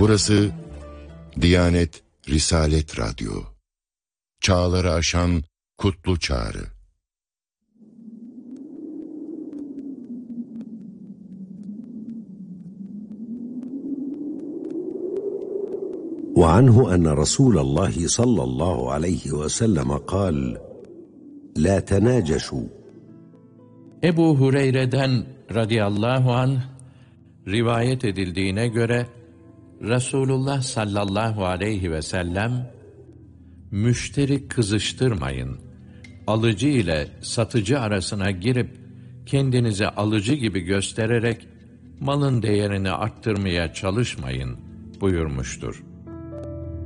Burası Diyanet Risalet Radyo. Çağları aşan kutlu çağrı. وعنه أن رسول الله صلى الله عليه وسلم قال: لا تناجشوا. Ebu Hureyre'den radıyallahu anh rivayet edildiğine göre Resulullah sallallahu aleyhi ve sellem, müşteri kızıştırmayın, alıcı ile satıcı arasına girip kendinizi alıcı gibi göstererek malın değerini arttırmaya çalışmayın buyurmuştur.